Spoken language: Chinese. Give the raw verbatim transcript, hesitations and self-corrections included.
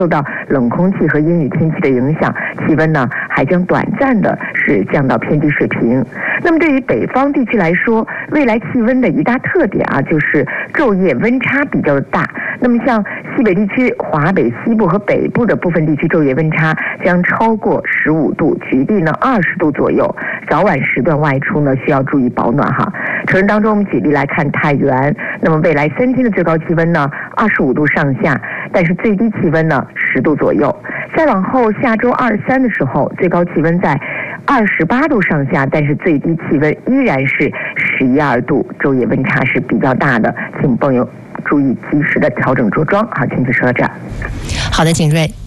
受到冷空气和阴雨天气的影响，气温呢还将短暂的是降到偏低水平。那么对于北方地区来说，未来气温的一大特点啊，就是昼夜温差比较大。那么像西北地区、华北西部和北部的部分地区，昼夜温差将超过十五度，局地呢二十度左右。早晚时段外出呢需要注意保暖哈。城市当中，我们举例来看太原，那么未来三天的最高气温呢二十五度上下，但是最低气温呢十度左右。再往后下周二三的时候，最高气温在二十八度上下，但是最低气温依然是十一二度，昼夜温差是比较大的，请朋友注意及时的调整着装。好，请就说到这儿。 好的，景睿。